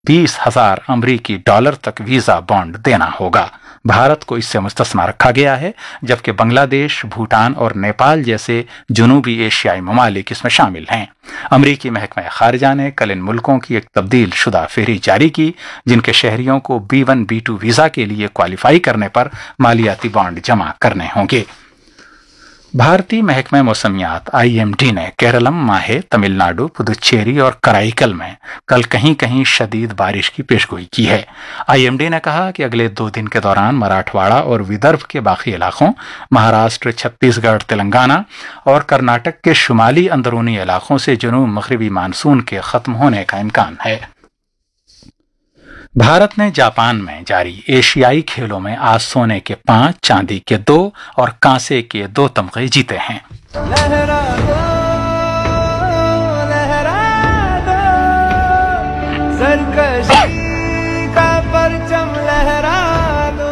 20,000 अमरीकी डॉलर तक visa bond देना होगा। भारत को इससे मुस्तस्ना रखा गया है, जबकि बांग्लादेश, भूटान और नेपाल जैसे जुनूबी एशियाई ममालिक इसमें शामिल हैं। अमरीकी महकमा खारजा ने कल इन मुल्कों की एक तब्दील शुदा फेहरिस्त जारी की, जिनके शहरियों को B1 B2 वीजा के लिए क्वालिफाई करने पर मालियाती बॉन्ड जमा करने होंगे। भारतीय महकमा मौसमियात IMD ने केरलम, माहे, तमिलनाडु, पुदुचेरी और कराईकल में कल कहीं कहीं शदीद बारिश की पेशगोई की है। IMD ने कहा कि अगले 2 दिन के दौरान मराठवाड़ा और विदर्भ के बाकी इलाकों, महाराष्ट्र, छत्तीसगढ़, तेलंगाना और कर्नाटक के शुमाली अंदरूनी इलाकों से जुनूब मगरबी मानसून के खत्म होने का इम्कान है। भारत ने जापान में जारी एशियाई खेलों में आज सोने के 5, चांदी के 2 और कांसे के 2 तमगे जीते हैं। लहरा दो, सरकशी का परचम लहरा दो।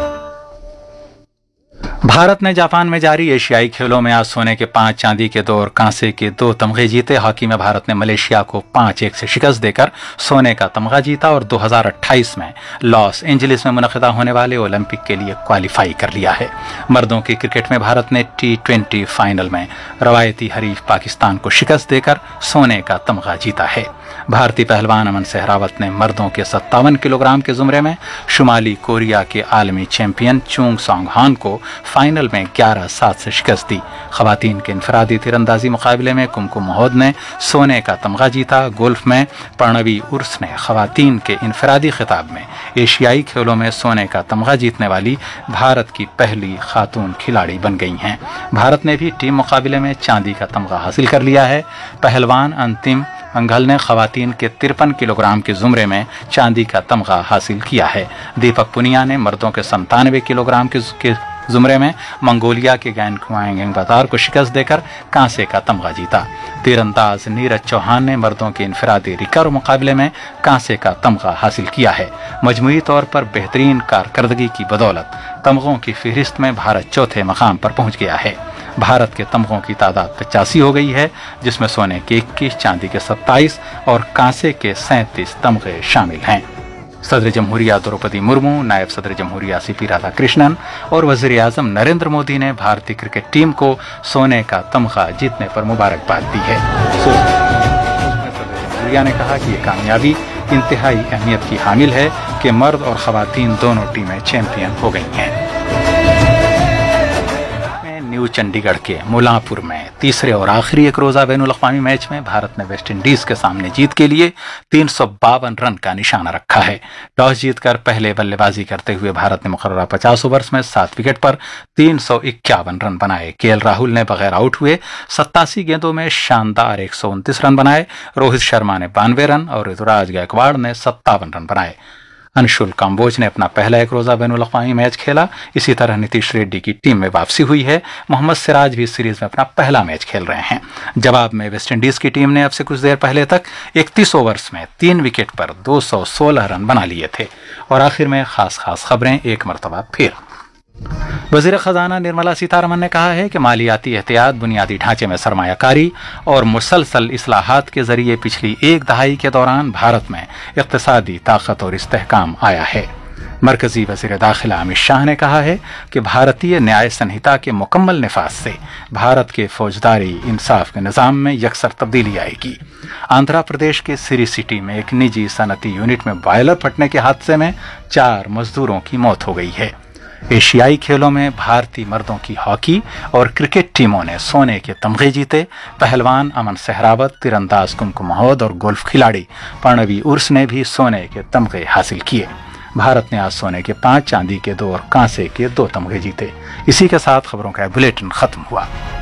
भारत ने जापान में जारी एशियाई खेलों में आज सोने के 5, चांदी के 2 और कांसे के 2 तमगे जीते। हॉकी में भारत ने मलेशिया को 5-1 से शिकस्त देकर सोने का तमगा जीता और 2028 में लॉस एंजलिस में मुनक़िदा होने वाले ओलंपिक के लिए क्वालिफाई कर लिया है। मर्दों की क्रिकेट में भारत ने T20 फाइनल में रवायती हरीफ पाकिस्तान को शिकस्त देकर सोने का तमगा जीता है। भारतीय पहलवान अमन सहरावत ने मर्दों के 57 किलोग्राम के जुमरे में शुमाली कोरिया के आलमी चैंपियन चुंग सॉन्ग हान को फाइनल में 11-7 से शिकस्त दी। खवातीन के इनफरादी तीरंदाजी मुकाबले में कुमकुम मोहद ने सोने का तमगा जीता। गोल्फ में प्रणवी उर्स ने खवातीन के इनफरादी खिताब में एशियाई खेलों में सोने का तमगा जीतने वाली भारत की पहली खातून खिलाड़ी बन गई हैं। भारत ने भी टीम मुकाबले में चांदी का तमगा हासिल कर लिया है। पहलवान अंतिम अंगल ने खवातीन के 53 किलोग्राम के जुमरे में चांदी का तमगा हासिल किया है। दीपक पुनिया ने मर्दों के 97 किलोग्राम के जुमरे में मंगोलिया के गैन खुआंग बाजार को शिकस्त देकर कांसे का तमगा जीता। तीरंदाज नीरज चौहान ने मर्दों के इनफरादी रिकर्व मुकाबले में कांसे का तमगा हासिल किया है। मजमूई तौर पर बेहतरीन कारकर्दगी की बदौलत तमगों की फहरिस्त में भारत चौथे मकाम पर पहुंच गया है। भारत के तमगों की तादाद 85 हो गई है, जिसमें सोने के 21, चांदी के 27 और कांसे के 37 तमगे शामिल हैं। सदर जमहूरिया द्रौपदी मुर्मू, नायब सदर जमहूरिया CP राधाकृष्णन और वजीर आजम नरेंद्र मोदी ने भारतीय क्रिकेट टीम को सोने का तमगा जीतने पर मुबारकबाद दी है। सदर जमहूरिया ने कहा कि ये कामयाबी इंतहाई अहमियत की हामिल है कि मर्द और खवातीन दोनों टीमें चैंपियन हो गई हैं। न्यू चंडीगढ़ के मुलांपुर में तीसरे और आखिरी एक रोजा बैनुल अक़वामी मैच में भारत ने वेस्ट इंडीज के सामने जीत के लिए 352 रन का निशाना रखा है। टॉस जीतकर पहले बल्लेबाजी करते हुए भारत ने मुकर्ररा 50 ओवर्स में 7 विकेट पर 351 रन बनाए। KL राहुल ने बगैर आउट हुए 87 गेंदों में शानदार 129 रन बनाए। रोहित शर्मा ने 92 रन और ऋतुराज गायकवाड़ ने 57 रन बनाए। अंशुल काम्बोज ने अपना पहला एक रोजा बैनुल अक़वामी मैच खेला। इसी तरह नीतीश रेड्डी की टीम में वापसी हुई है। मोहम्मद सिराज भी सीरीज में अपना पहला मैच खेल रहे हैं। जवाब में वेस्टइंडीज की टीम ने अब से कुछ देर पहले तक 31 ओवर्स में 3 विकेट पर 216 रन बना लिए थे। और आखिर में खास खबरें एक मरतबा फिर। वज़ीर ख़ज़ाना निर्मला सीतारमन ने कहा है कि मालियाती एहतियात, बुनियादी ढांचे में सरमायाकारी और मुसलसल इस्लाहात के जरिए पिछली एक दहाई के दौरान भारत में इक़्तिसादी ताकत और इस्तेहकाम आया है। मरकजी वज़ीर दाखिला अमित शाह ने कहा है कि भारतीय न्याय संहिता के मुकम्मल निफाज से भारत के फौजदारी इंसाफ के निज़ाम में यकसर तब्दीली आएगी। आंध्र प्रदेश के सिरी सिटी में एक निजी सनती यूनिट में बॉयलर फटने के हादसे में 4 मजदूरों की मौत हो गई है। एशियाई खेलों में भारतीय मर्दों की हॉकी और क्रिकेट टीमों ने सोने के तमगे जीते। पहलवान अमन सहरावत, तीरंदाज कुमकुम मोहद और गोल्फ खिलाड़ी प्रणवी उर्स ने भी सोने के तमगे हासिल किए। भारत ने आज सोने के 5, चांदी के 2 और कांसे के 2 तमगे जीते। इसी के साथ खबरों का बुलेटिन खत्म हुआ।